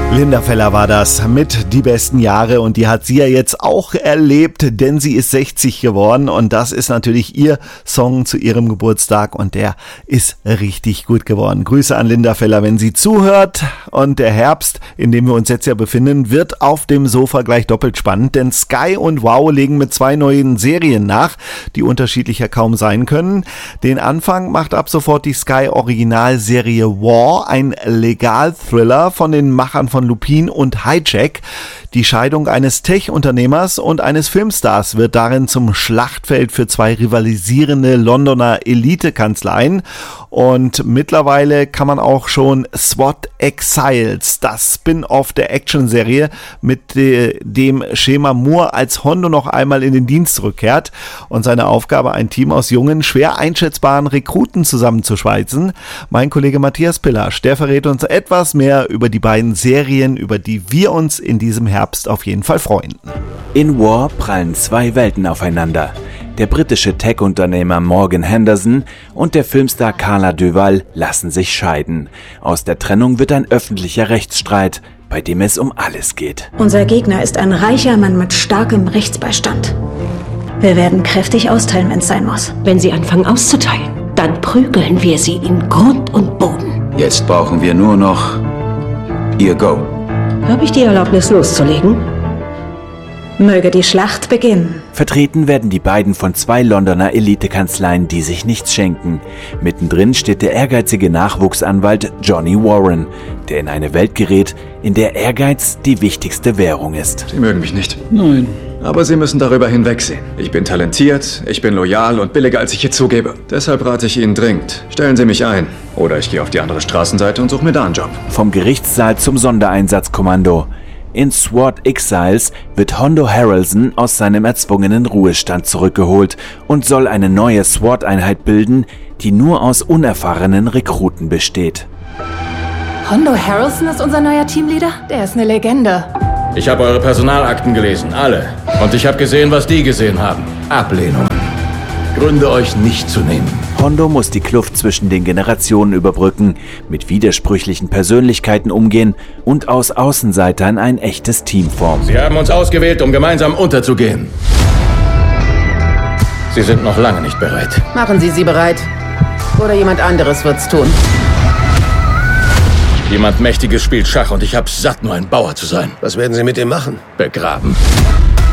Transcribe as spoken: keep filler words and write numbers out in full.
Linda Feller war das mit Die besten Jahre und die hat sie ja jetzt auch erlebt, denn sie ist sechzig geworden und das ist natürlich ihr Song zu ihrem Geburtstag und der ist richtig gut geworden. Grüße an Linda Feller, wenn sie zuhört, und der Herbst, in dem wir uns jetzt ja befinden, wird auf dem Sofa gleich doppelt spannend, denn Sky und Wow legen mit zwei neuen Serien nach, die unterschiedlicher kaum sein können. Den Anfang macht ab sofort die Sky Originalserie War, ein Legal-Thriller von den Machern von Lupin und Hijack. Die Scheidung eines Tech-Unternehmers und eines Filmstars wird darin zum Schlachtfeld für zwei rivalisierende Londoner Elite-Kanzleien. Und mittlerweile kann man auch schon SWAT Exiles, das Spin-off der Actionserie, mit äh, dem Shema Moore als Hondo noch einmal in den Dienst zurückkehrt und seine Aufgabe, ein Team aus jungen, schwer einschätzbaren Rekruten zusammenzuschweißen. Mein Kollege Matthias Pillasch, der verrät uns etwas mehr über die beiden Serien, über die wir uns in diesem Herbst auf jeden Fall freuen. In War prallen zwei Welten aufeinander. Der britische Tech-Unternehmer Morgan Henderson und der Filmstar Carla Duval lassen sich scheiden. Aus der Trennung wird ein öffentlicher Rechtsstreit, bei dem es um alles geht. Unser Gegner ist ein reicher Mann mit starkem Rechtsbeistand. Wir werden kräftig austeilen, wenn es sein muss. Wenn sie anfangen auszuteilen, dann prügeln wir sie in Grund und Boden. Jetzt brauchen wir nur noch Ihr Go. Habe ich die Erlaubnis loszulegen? Möge die Schlacht beginnen. Vertreten werden die beiden von zwei Londoner Elitekanzleien, die sich nichts schenken. Mittendrin steht der ehrgeizige Nachwuchsanwalt Johnny Warren, der in eine Welt gerät, in der Ehrgeiz die wichtigste Währung ist. Sie mögen mich nicht. Nein. Aber Sie müssen darüber hinwegsehen. Ich bin talentiert, ich bin loyal und billiger, als ich hier zugebe. Deshalb rate ich Ihnen dringend, stellen Sie mich ein. Oder ich gehe auf die andere Straßenseite und suche mir da einen Job. Vom Gerichtssaal zum Sondereinsatzkommando. In SWAT Exiles wird Hondo Harrelson aus seinem erzwungenen Ruhestand zurückgeholt und soll eine neue SWAT-Einheit bilden, die nur aus unerfahrenen Rekruten besteht. Hondo Harrelson ist unser neuer Teamleader? Der ist eine Legende. Ich habe eure Personalakten gelesen, alle. Und ich habe gesehen, was die gesehen haben. Ablehnungen. Gründe, euch nicht zu nehmen. Hondo muss die Kluft zwischen den Generationen überbrücken, mit widersprüchlichen Persönlichkeiten umgehen und aus Außenseitern ein echtes Team formen. Sie haben uns ausgewählt, um gemeinsam unterzugehen. Sie sind noch lange nicht bereit. Machen Sie sie bereit. Oder jemand anderes wird's tun. Jemand Mächtiges spielt Schach und ich hab's satt, nur ein Bauer zu sein. Was werden Sie mit ihm machen? Begraben.